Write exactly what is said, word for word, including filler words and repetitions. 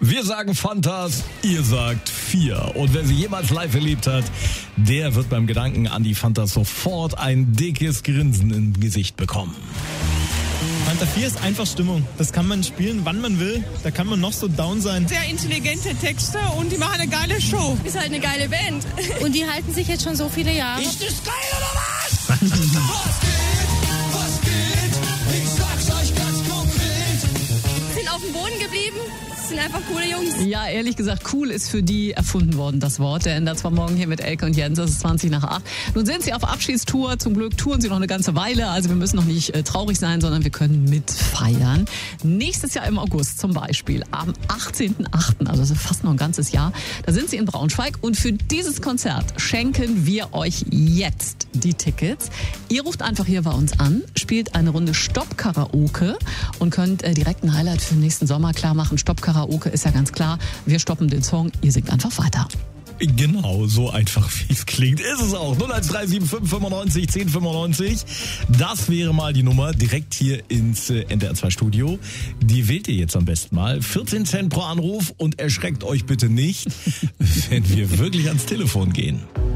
Wir sagen Fantas, ihr sagt vier. Und wer sie jemals live erlebt hat, der wird beim Gedanken an die Fantas sofort ein dickes Grinsen im Gesicht bekommen. Fanta vier ist einfach Stimmung. Das kann man spielen, wann man will. Da kann man noch so down sein. Sehr intelligente Texte und die machen eine geile Show. Ist halt eine geile Band. Und die halten sich jetzt schon so viele Jahre. Ist das geil oder was? Was geht? Was geht? Ich sag's euch ganz konkret. Sind auf dem Boden geblieben. Sind einfach coole Jungs. Ja, ehrlich gesagt, cool ist für die erfunden worden, das Wort. Der ändert zwar morgen hier mit Elke und Jens, es ist zwanzig nach acht. Nun sind sie auf Abschiedstour. Zum Glück touren sie noch eine ganze Weile. Also wir müssen noch nicht äh, traurig sein, sondern wir können mitfeiern. Nächstes Jahr im August zum Beispiel, am achtzehnten achten, also das ist fast noch ein ganzes Jahr, da sind sie in Braunschweig. Und für dieses Konzert schenken wir euch jetzt die Tickets. Ihr ruft einfach hier bei uns an, spielt eine Runde Stopp-Karaoke und könnt äh, direkt ein Highlight für den nächsten Sommer klar machen. Stopp-Karaoke ist ja ganz klar. Wir stoppen den Song, ihr singt einfach weiter. Genau, so einfach wie es klingt, ist es auch. null eins drei sieben fünf fünfundneunzig zehn fünfundneunzig. Das wäre mal die Nummer direkt hier ins N D R zwei Studio. Die wählt ihr jetzt am besten mal. vierzehn Cent pro Anruf und erschreckt euch bitte nicht, wenn wir wirklich ans Telefon gehen.